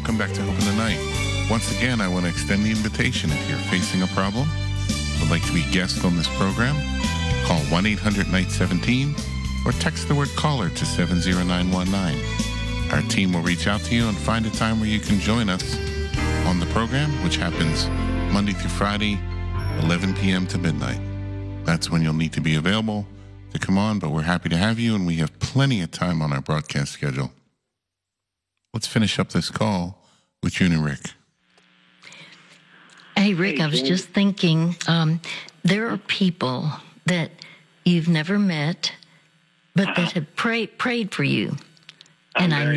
welcome back to Hope in the Night. Once again, I want to extend the invitation. If you're facing a problem, would like to be a guest on this program, call 1-800-NIGHT-17 or text the word caller to 70919. Our team will reach out to you and find a time where you can join us on the program, which happens Monday through Friday, 11 p.m. to midnight. That's when you'll need to be available to come on, but we're happy to have you, and we have plenty of time on our broadcast schedule. Let's finish up this call with June and Rick. Hey, Rick, I was just thinking, there are people that you've never met, but that have prayed for you. And I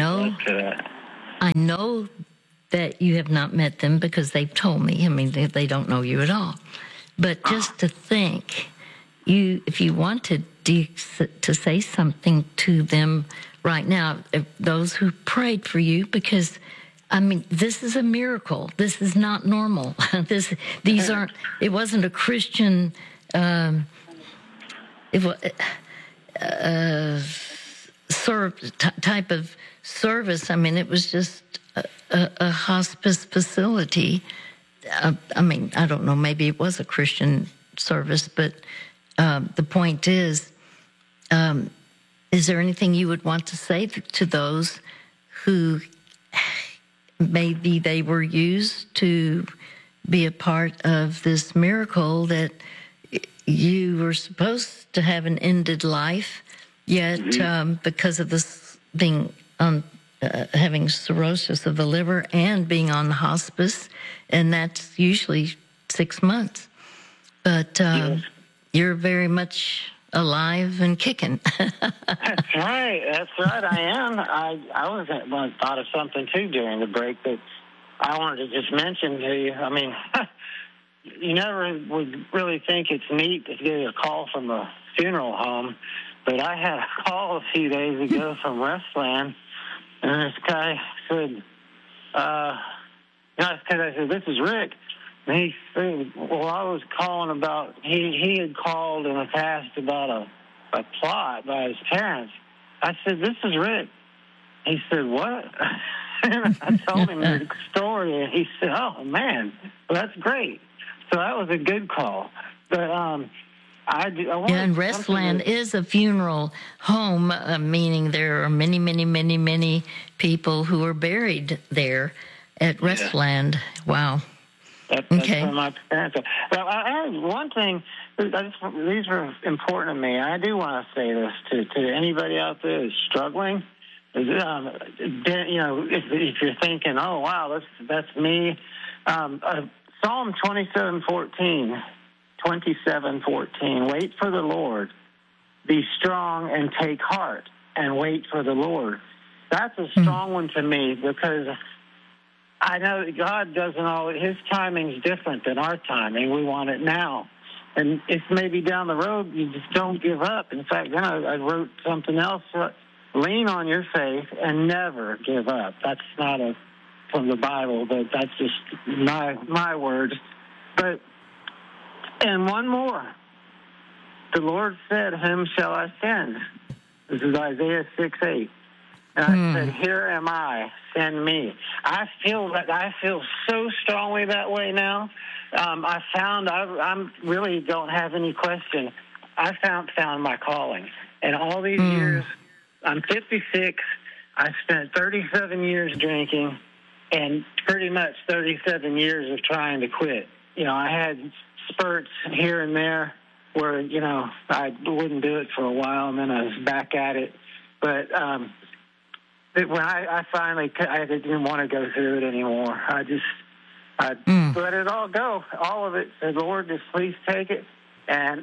know that you have not met them because they've told me. I mean, they don't know you at all. But just to think, if you wanted to say something to them right now, those who prayed for you, because I mean, this is a miracle. This is not normal. These aren't. It wasn't a Christian. Type of service. I mean, it was just a hospice facility. I mean, I don't know. Maybe it was a Christian service, but the point is there anything you would want to say to those who maybe they were used to be a part of this miracle, that you were supposed to have an ended life, yet because of this being having cirrhosis of the liver and being on hospice, and that's usually 6 months. But you're very much alive and kicking. That's right. I am. I thought of something too during the break that I wanted to just mention to you. I mean, you never would really think it's neat to get a call from a funeral home, but I had a call a few days ago from Westland, and this guy said, I said, "This is Rick." And he said, well, I was calling about, he had called in the past about a plot by his parents. I said, "This is Rick." He said, "What?" And I told him the story, and he said, "Oh, man, well, that's great." So that was a good call. But and Restland is a funeral home, meaning there are many, many, many, many people who are buried there at Restland. Wow. That's where my parents are. Well, I had one thing. These are important to me. I do want to say this to anybody out there who's struggling. If you're thinking, "Oh, wow, that's me," Psalm 27:14. 27:14. Wait for the Lord. Be strong and take heart, and wait for the Lord. That's a strong one to me, because I know that God doesn't always, his timing's different than our timing. We want it now. And if maybe down the road you just don't give up. In fact, then I wrote something else. Lean on your faith and never give up. That's not from the Bible, but that's just my words. And one more. The Lord said, "Whom shall I send?" This is Isaiah 6:8. And I said, "Here am I, send me." I feel so strongly that way now. I really don't have any question. I found my calling. And all these years, I'm 56. I spent 37 years drinking and pretty much 37 years of trying to quit. I had spurts here and there where, I wouldn't do it for a while, and then I was back at it. But when I finally, I didn't want to go through it anymore. I let it all go, all of it. Said, "Lord, just please take it," and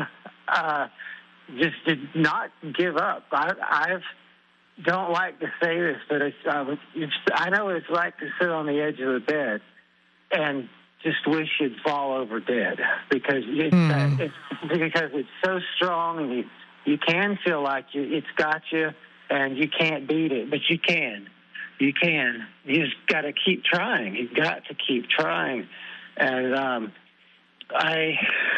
just did not give up. I don't like to say this, but I know what it's like to sit on the edge of the bed and just wish you'd fall over dead, because it's so strong, and you can feel like it's got you, and you can't beat it, but you can. You can. You just got to keep trying. You've got to keep trying. And I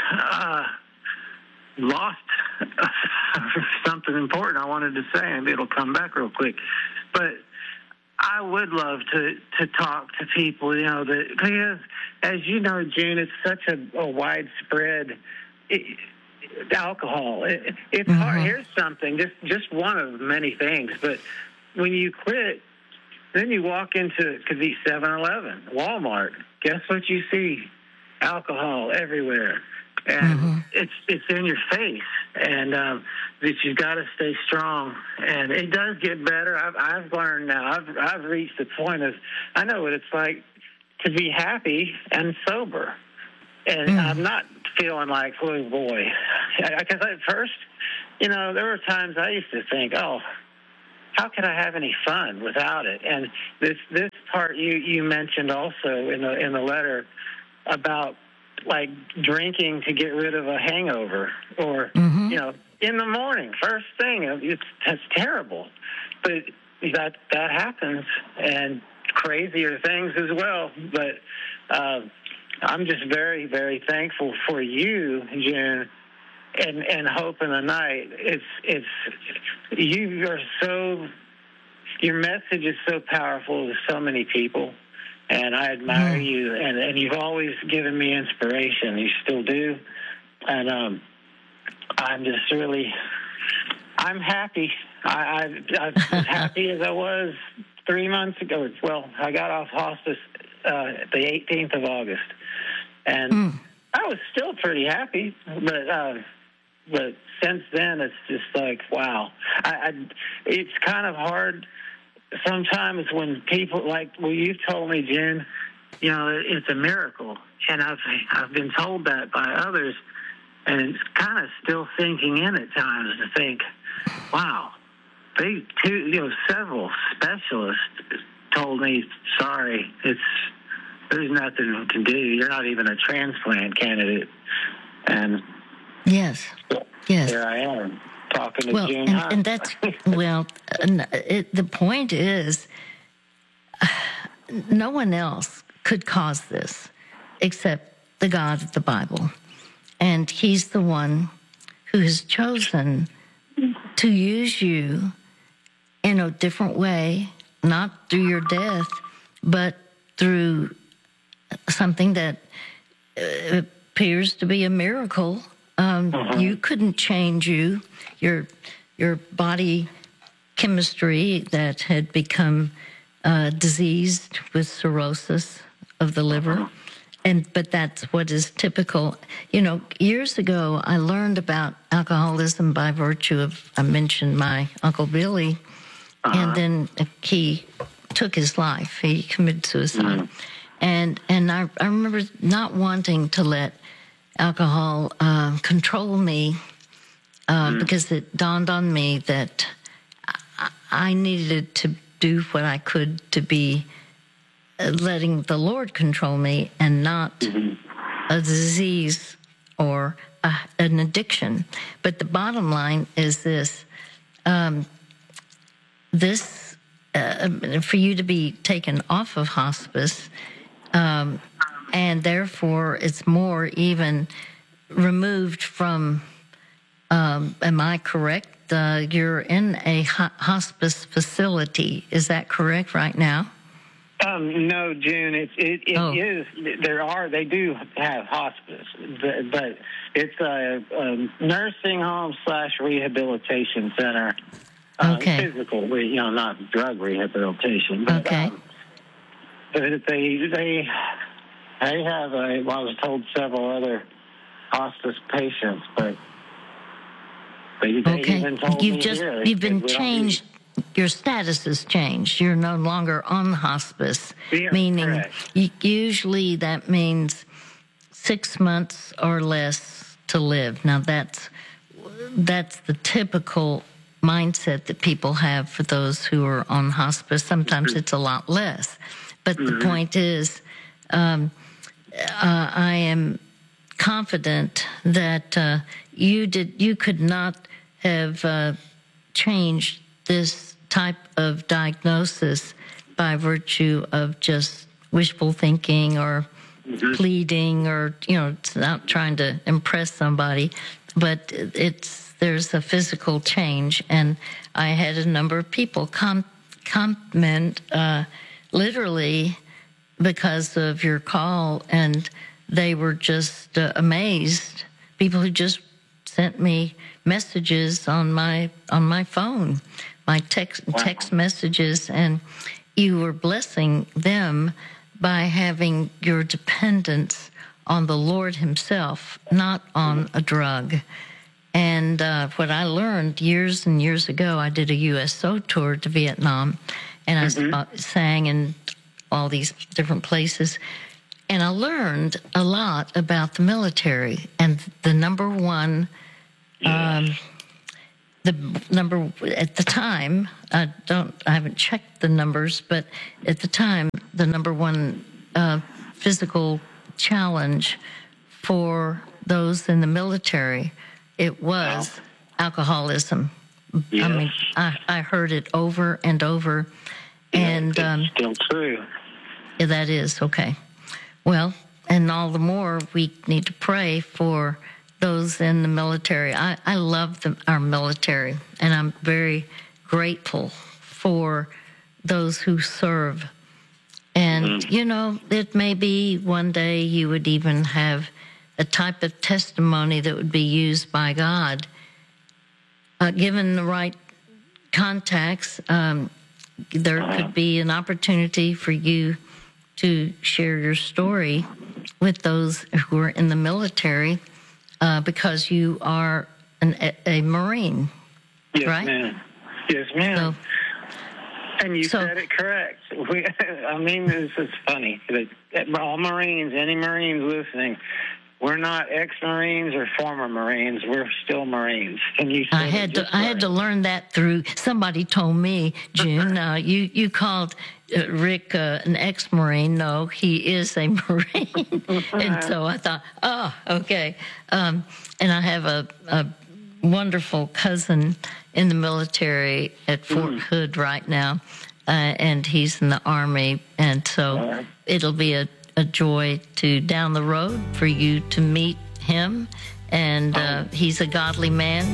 lost something important I wanted to say, and it'll come back real quick. But I would love to talk to people, because as you know, June, it's such a widespread alcohol. It's hard. Here's something, just one of many things, but when you quit, then you walk into, it could be 7-Eleven, Walmart. Guess what you see? Alcohol everywhere. And it's in your face, and that you've got to stay strong. And it does get better. I've learned now. I've reached the point of, I know what it's like to be happy and sober, and I'm not feeling like, oh boy, because at first, there were times I used to think, oh, how could I have any fun without it? And this part you mentioned also in the letter about, like, drinking to get rid of a hangover, or in the morning, first thing. That's terrible, but that happens, and crazier things as well. But I'm just very, very thankful for you, June, and Hope in the Night. Your message is so powerful to so many people. And I admire you, and you've always given me inspiration. You still do. And I'm just really, I'm happy. I'm as happy as I was 3 months ago. Well, I got off hospice the 18th of August. And I was still pretty happy, but since then, it's just like, wow. It's kind of hard sometimes when people, like, well, you've told me, Jen, it's a miracle, and I've been told that by others, and it's kind of still sinking in at times to think, wow, several specialists told me, sorry, there's nothing we can do. You're not even a transplant candidate, and yes, here I am. Talking to June Hunt. And that's, the point is, no one else could cause this except the God of the Bible. And he's the one who has chosen to use you in a different way, not through your death, but through something that appears to be a miracle. You couldn't change your body chemistry that had become diseased with cirrhosis of the liver, but that's what is typical. Years ago, I learned about alcoholism by virtue of, I mentioned my Uncle Billy, and then he took his life. He committed suicide, and I remember not wanting to let alcohol control me because it dawned on me that I needed to do what I could to be letting the Lord control me, and not a disease or an addiction. But the bottom line is this: for you to be taken off of hospice, and therefore it's more even removed from, am I correct? You're in a hospice facility. Is that correct right now? No, June. It is. They do have hospice, but it's a nursing home / rehabilitation center. Okay. Physical, not drug rehabilitation. But, okay. But they have, I was told, several other hospice patients, but they even told me here, you've been changed. Your status has changed. You're no longer on hospice, meaning usually that means 6 months or less to live. Now that's the typical mindset that people have for those who are on hospice. Sometimes it's a lot less, but the point is, I am confident that you could not have changed this type of diagnosis by virtue of just wishful thinking or pleading, or it's not trying to impress somebody, but there's a physical change. And I had a number of people compliment, literally, because of your call, and they were just amazed. People who just sent me messages on my phone, my text messages, and you were blessing them by having your dependence on the Lord Himself, not on a drug. And what I learned years and years ago, I did a USO tour to Vietnam, and I sang in all these different places. And I learned a lot about the military. And the number one, at the time, I haven't checked the numbers, but at the time, the number one physical challenge for those in the military, it was alcoholism. Yes. I mean, I heard it over and over. And it's still true. Yeah, that is, okay. Well, and all the more we need to pray for those in the military. I love our military, and I'm very grateful for those who serve. And, you know, it may be one day you would even have a type of testimony that would be used by God. Given the right contacts, there could be an opportunity for you to share your story with those who are in the military, because you are a Marine, yes, right? Ma'am. Yes, ma'am. So, and you said it correct. I mean, this is funny. All Marines, any Marines listening, we're not ex-Marines or former Marines. We're still Marines. And you said I had to learn that through somebody told me, June. You called Rick an ex-Marine. No, he is a Marine. And so I thought, oh, okay. And I have a wonderful cousin in the military at Fort Hood right now, and he's in the Army. And so it'll be a joy to down the road for you to meet him, and he's a godly man,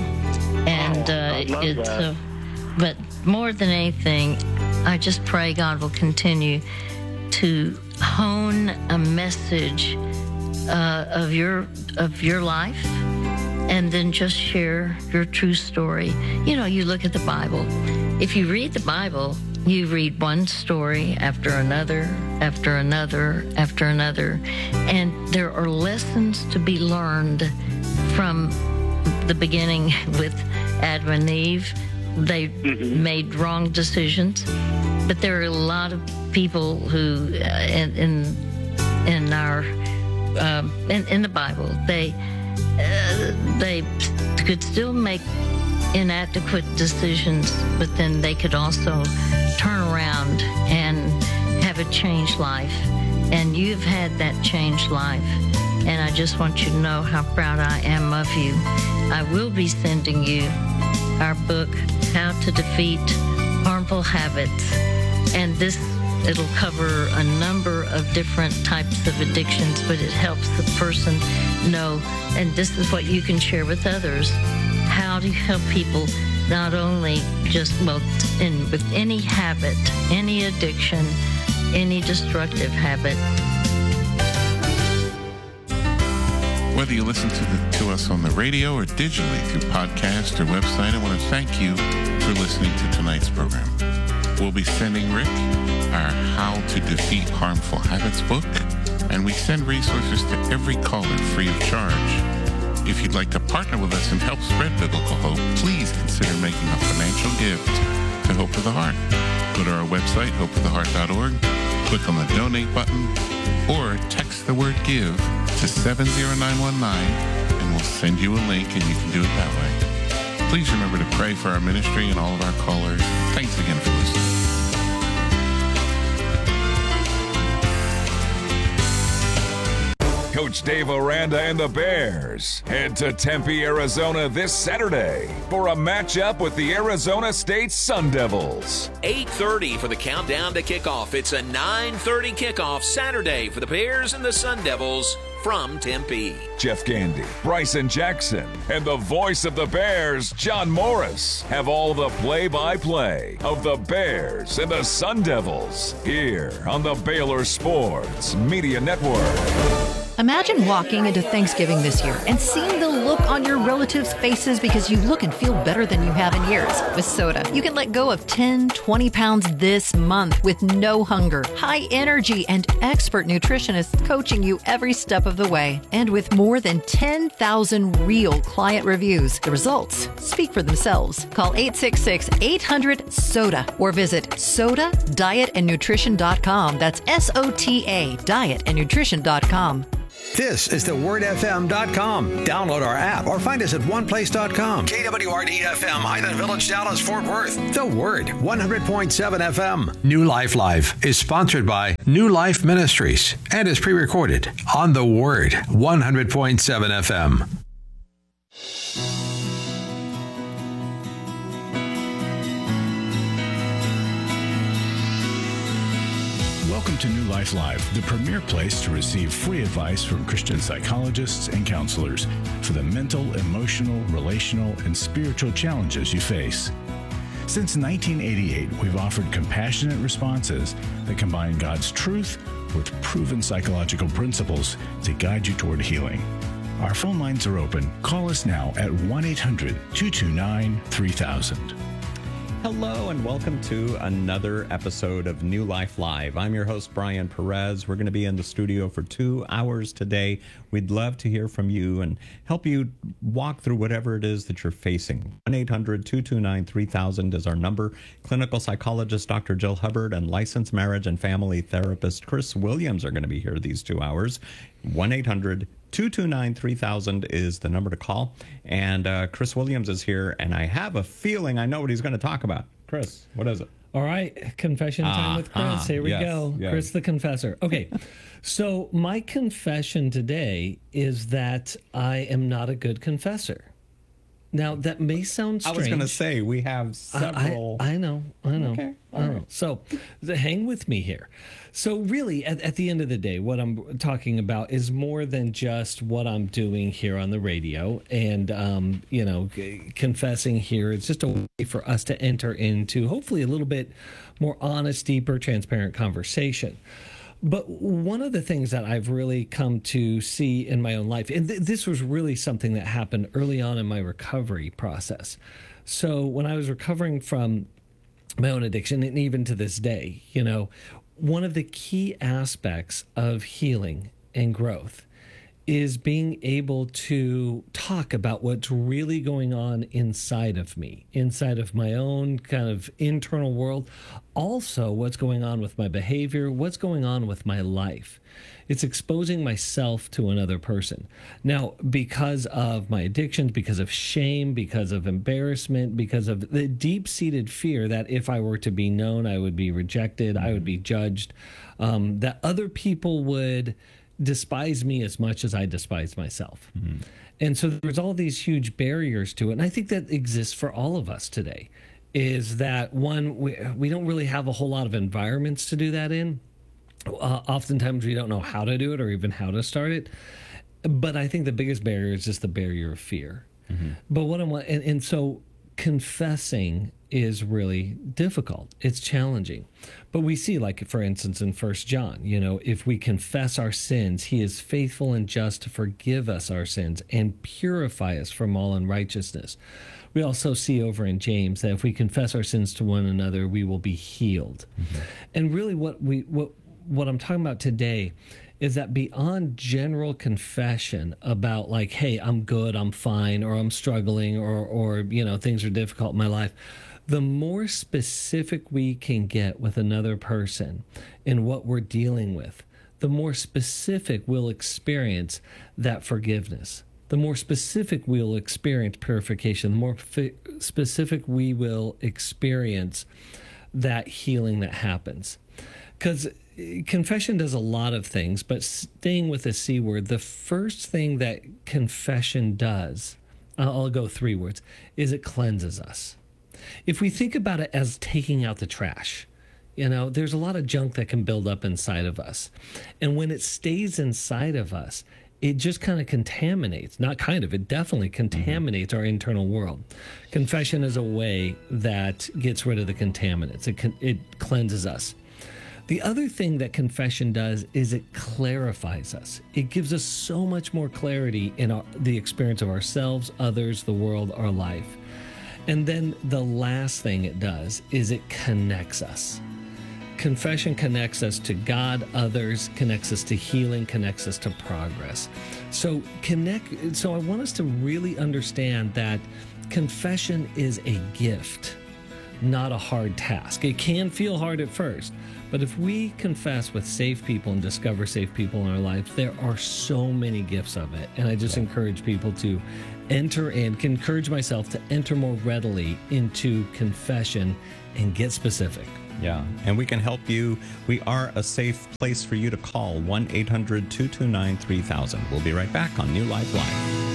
and but more than anything, I just pray God will continue to hone a message of your life, and then just share your true story. You know, you look at the Bible. If you read the Bible, you read one story after another, after another, after another, and there are lessons to be learned from the beginning with Adam and Eve. They made wrong decisions, but there are a lot of people who, in the Bible, they could still make inadequate decisions, but then they could also turn around and have a changed life. And you've had that changed life. And I just want you to know how proud I am of you. I will be sending you our book, How to Defeat Harmful Habits. And it'll cover a number of different types of addictions, but it helps the person know, and this is what you can share with others. How do you help people not only just, with any habit, any addiction, any destructive habit? Whether you listen to us on the radio or digitally through podcast or website, I want to thank you for listening to tonight's program. We'll be sending Rick our How to Defeat Harmful Habits book, and we send resources to every caller free of charge. If you'd like to partner with us and help spread biblical hope, please consider making a financial gift to Hope of the Heart. Go to our website, hopeoftheheart.org, click on the donate button, or text the word GIVE to 70919, and we'll send you a link, and you can do it that way. Please remember to pray for our ministry and all of our callers. Thanks again for listening. Coach Dave Aranda and the Bears head to Tempe, Arizona this Saturday for a matchup with the Arizona State Sun Devils. 8:30 for the countdown to kickoff. It's a 9:30 kickoff Saturday for the Bears and the Sun Devils from Tempe. Jeff Gandy, Bryson Jackson, and the voice of the Bears, John Morris, have all the play-by-play of the Bears and the Sun Devils here on the Baylor Sports Media Network. Imagine walking into Thanksgiving this year and seeing the look on your relatives' faces because you look and feel better than you have in years. With Soda, you can let go of 10, 20 pounds this month with no hunger, high energy, and expert nutritionists coaching you every step of the way. And with more than 10,000 real client reviews, the results speak for themselves. Call 866-800-SODA or visit SODAdietandnutrition.com. That's SOTA, dietandnutrition.com. This is thewordfm.com. Download our app or find us at oneplace.com. KWRD-FM, Highland Village, Dallas, Fort Worth. The Word, 100.7 FM. New Life Live is sponsored by New Life Ministries and is pre-recorded on The Word, 100.7 FM. Welcome to New Life Live, the premier place to receive free advice from Christian psychologists and counselors for the mental, emotional, relational, and spiritual challenges you face. Since 1988, we've offered compassionate responses that combine God's truth with proven psychological principles to guide you toward healing. Our phone lines are open. Call us now at 1-800-229-3000. Hello and welcome to another episode of New Life Live. I'm your host, Brian Perez. We're going to be in the studio for 2 hours today. We'd love to hear from you and help you walk through whatever it is that you're facing. 1-800-229-3000 is our number. Clinical psychologist Dr. Jill Hubbard and licensed marriage and family therapist Chris Williams are going to be here these 2 hours. 1-800-229-3000 is the number to call. And Chris Williams is here, and I have a feeling I know what he's going to talk about. Chris, what is it? All right, confession time with Chris. Here we go. Yes. Chris the Confessor. Okay, so my confession today is that I am not a good confessor. Now, that may sound strange. I was going to say, we have several. I know. Okay. I know. So hang with me here. So really, at the end of the day, what I'm talking about is more than just what I'm doing here on the radio. And, confessing here, it's just a way for us to enter into hopefully a little bit more honest, deeper, transparent conversation. But one of the things that I've really come to see in my own life, and this was really something that happened early on in my recovery process. So when I was recovering from my own addiction, and even to this day, one of the key aspects of healing and growth is being able to talk about what's really going on inside of me, inside of my own kind of internal world. Also, what's going on with my behavior, what's going on with my life. It's exposing myself to another person. Now, because of my addictions, because of shame, because of embarrassment, because of the deep-seated fear that if I were to be known, I would be rejected, I would be judged, that other people would despise me as much as I despise myself. Mm-hmm. And so there's all these huge barriers to it. And I think that exists for all of us today, is that one, we don't really have a whole lot of environments to do that in. Oftentimes we don't know how to do it or even how to start it. But I think the biggest barrier is just the barrier of fear. Mm-hmm. But and so confessing is really difficult. It's challenging. But we see, like, for instance, in 1 John, if we confess our sins, he is faithful and just to forgive us our sins and purify us from all unrighteousness. We also see over in James that if we confess our sins to one another, we will be healed. Mm-hmm. And really what I'm talking about today is that beyond general confession about, like, hey, I'm good, I'm fine, or I'm struggling, or things are difficult in my life, the more specific we can get with another person in what we're dealing with, the more specific we'll experience that forgiveness. The more specific we'll experience purification, the more specific we will experience that healing that happens. Because confession does a lot of things, but staying with the C word, the first thing that confession does, I'll go 3 words, is it cleanses us. If we think about it as taking out the trash, there's a lot of junk that can build up inside of us. And when it stays inside of us, it just kind of contaminates, it definitely contaminates our internal world. Confession is a way that gets rid of the contaminants. It cleanses us. The other thing that confession does is it clarifies us. It gives us so much more clarity in the experience of ourselves, others, the world, our life. And then the last thing it does is it connects us. Confession connects us to God, others, connects us to healing, connects us to progress. So I want us to really understand that confession is a gift, not a hard task. It can feel hard at first, but if we confess with safe people and discover safe people in our lives, there are so many gifts of it. And I just encourage people to encourage myself to enter more readily into confession and get specific. Yeah, and we can help you. We are a safe place for you to call, 1-800-229-3000. We'll be right back on New Life Live.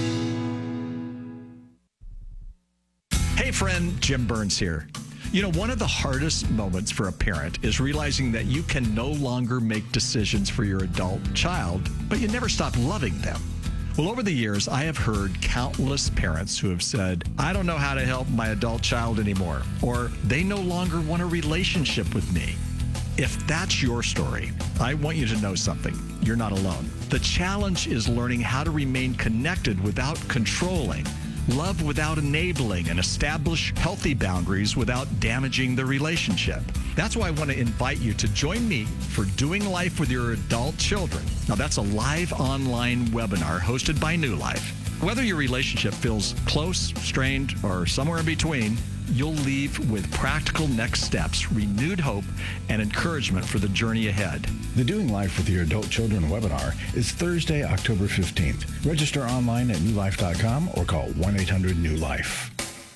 Hey, friend, Jim Burns here. One of the hardest moments for a parent is realizing that you can no longer make decisions for your adult child, but you never stop loving them. Well, over the years, I have heard countless parents who have said, I don't know how to help my adult child anymore, or they no longer want a relationship with me. If that's your story, I want you to know something. You're not alone. The challenge is learning how to remain connected without controlling, love without enabling, and establish healthy boundaries without damaging the relationship. That's why I want to invite you to join me for Doing Life with Your Adult Children. Now, that's a live online webinar hosted by New Life. Whether your relationship feels close, strained, or somewhere in between, you'll leave with practical next steps, renewed hope, and encouragement for the journey ahead. The Doing Life with Your Adult Children webinar is Thursday, October 15th. Register online at newlife.com or call 1-800-NEW-LIFE.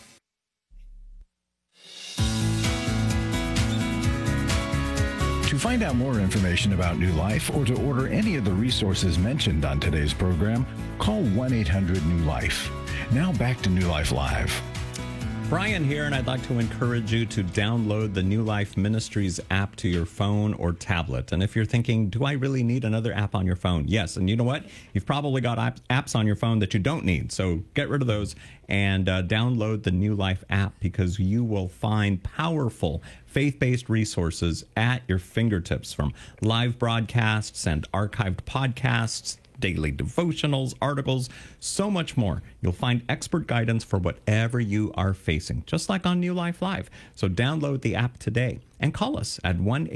To find out more information about New Life or to order any of the resources mentioned on today's program, call 1-800-NEW-LIFE. Now back to New Life Live. Brian here, and I'd like to encourage you to download the New Life Ministries app to your phone or tablet. And if you're thinking, do I really need another app on your phone? Yes. And you know what? You've probably got apps on your phone that you don't need. So get rid of those and download the New Life app, because you will find powerful faith-based resources at your fingertips, from live broadcasts and archived podcasts, daily devotionals, articles, so much more. You'll find expert guidance for whatever you are facing, just like on New Life Live. So download the app today and call us at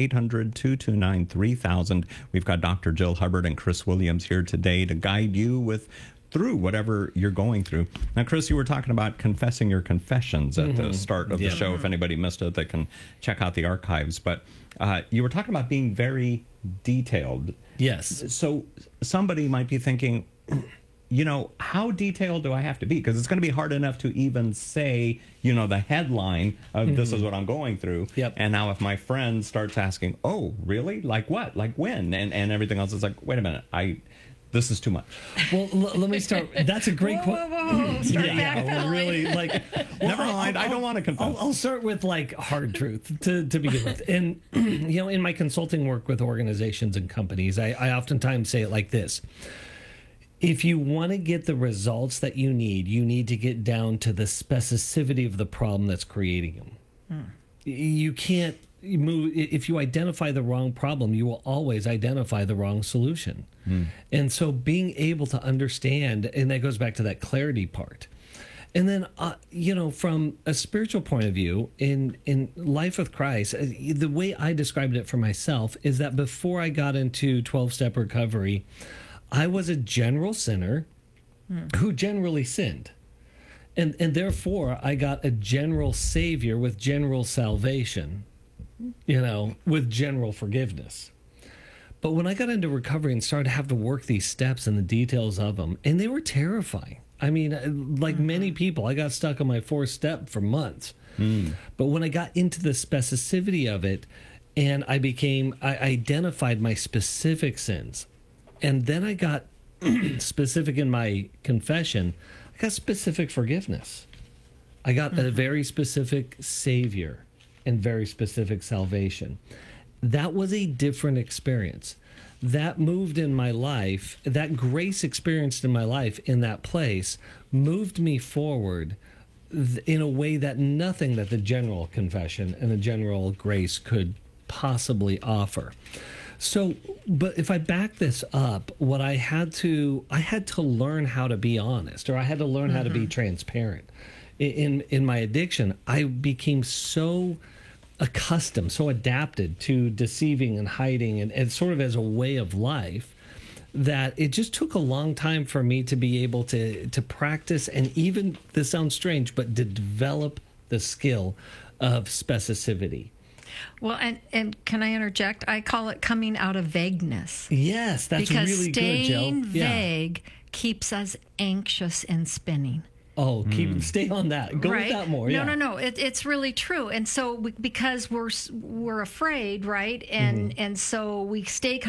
1-800-229-3000. We've got Dr. Jill Hubbard and Chris Williams here today to guide you through whatever you're going through. Now, Chris, you were talking about confessing your confessions at the start of the show. If anybody missed it, they can check out the archives. But you were talking about being very detailed. Yes. So somebody might be thinking, how detailed do I have to be? Because it's going to be hard enough to even say, the headline of this is what I'm going through. Yep. And now if my friend starts asking, oh, really? Like what? Like when? And everything else is like, wait a minute, this is too much. Well, let me start. That's a great question. Whoa. Start backpedaling. Really, never mind. I don't want to confess. I'll start with hard truth to begin with. And, in my consulting work with organizations and companies, I oftentimes say it like this. If you want to get the results that you need to get down to the specificity of the problem that's creating them. You can't move. If you identify the wrong problem, you will always identify the wrong solution. And so being able to understand, and that goes back to that clarity part. And then, from a spiritual point of view, in life with Christ, the way I described it for myself is that before I got into 12-step recovery, I was a general sinner who generally sinned. And therefore, I got a general Savior with general salvation, with general forgiveness. But when I got into recovery and started to have to work these steps and the details of them, and they were terrifying. I mean, like many people, I got stuck on my fourth step for months. But when I got into the specificity of it, and I identified my specific sins, and then I got specific in my confession, I got specific forgiveness. I got a very specific Savior and very specific salvation. That was a different experience. That moved in my life, that grace experienced in my life in that place moved me forward in a way that nothing that the general confession and the general grace could possibly offer. So, but if I back this up, what I had to learn how to be honest, or I had to learn how to be transparent. In my addiction, I became so accustomed, so adapted to deceiving and hiding and sort of as a way of life that it just took a long time for me to be able to practice, and even, this sounds strange, but to develop the skill of specificity. Well, and can I interject? I call it coming out of vagueness. Yes, that's really good, Joe. Because staying vague keeps us anxious and spinning. Oh, stay on that. Go with that more. No. It's really true. And so because we're afraid, right? And so we stay